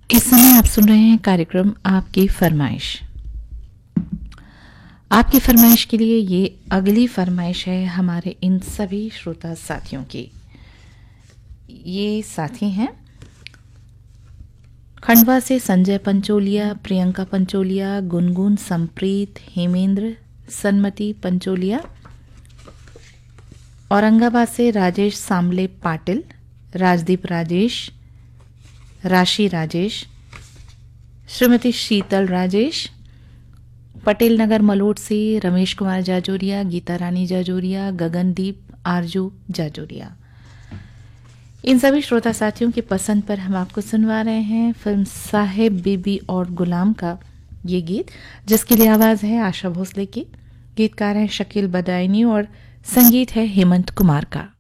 इस समय आप सुन रहे हैं कार्यक्रम आपकी फरमाइश। आपकी फरमाइश के लिए ये अगली फरमाइश है हमारे इन सभी श्रोता साथियों की। ये साथी हैं खंडवा से संजय पंचोलिया, प्रियंका पंचोलिया, गुनगुन, संप्रीत, हेमेंद्र, सन्मति पंचोलिया। औरंगाबाद से राजेश सांबले पाटिल, राजदीप राजेश, राशि राजेश, श्रीमती शीतल राजेश। पटेल नगर मलोट से रमेश कुमार जाजोरिया, गीता रानी जाजोरिया, गगनदीप आरजू जाजोरिया। इन सभी श्रोता साथियों की पसंद पर हम आपको सुनवा रहे हैं फिल्म साहेब बीबी और गुलाम का ये गीत, जिसके लिए आवाज है आशा भोसले की। गीतकार हैं शकील बदायनी और संगीत है हेमंत कुमार का।